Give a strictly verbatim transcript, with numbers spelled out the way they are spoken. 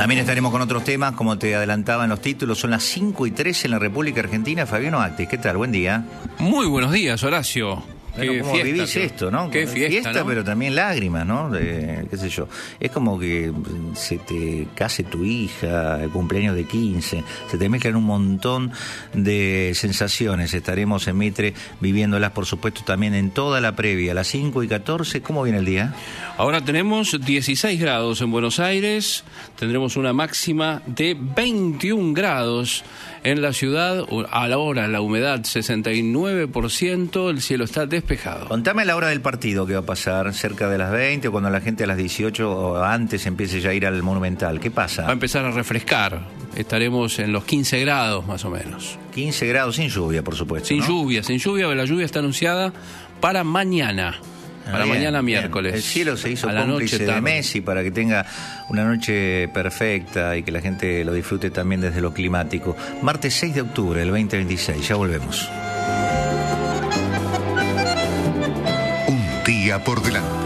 También estaremos con otros temas, como te adelantaba en los títulos. Son las cinco y trece en la República Argentina. Fabiano Actis, ¿qué tal? Buen día. Muy buenos días, Horacio. Bueno, ¿cómo fiesta, vivís qué, esto, no? Qué fiesta, fiesta, ¿no? Pero también lágrimas, ¿no? De, qué sé yo. Es como que se te case tu hija, el cumpleaños de quince, se te mezclan un montón de sensaciones. Estaremos en Mitre viviéndolas, por supuesto, también en toda la previa. A las cinco y catorce, ¿cómo viene el día? Ahora tenemos dieciséis grados en Buenos Aires, tendremos una máxima de veintiún grados en la ciudad. A la hora la humedad sesenta y nueve por ciento, el cielo está despejado. Contame la hora del partido que va a pasar, cerca de las veinte o cuando la gente a las dieciocho o antes empiece ya a ir al Monumental. ¿Qué pasa? Va a empezar a refrescar, estaremos en los quince grados más o menos. quince grados sin lluvia, por supuesto. Sin ¿no? lluvia, sin lluvia, la lluvia está anunciada para mañana. Para bien, mañana bien. miércoles. El cielo se hizo a la cómplice noche de tarde. Messi para que tenga una noche perfecta y que la gente lo disfrute también desde lo climático. Martes seis de octubre del veinte veintiséis, ya volvemos. Un día por delante.